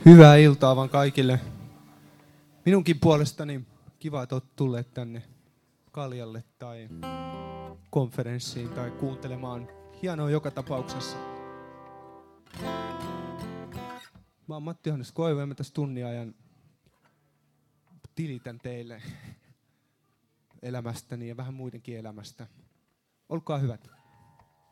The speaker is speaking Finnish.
Hyvää iltaa vaan kaikille. Minunkin puolestani kiva, että olet tulleet tänne kaljalle tai konferenssiin tai kuuntelemaan. Hienoa joka tapauksessa. Mä oon Matti Johannes Koivu ja mä tässä tunnin ajan tilitän teille elämästäni ja vähän muidenkin elämästä. Olkaa hyvät.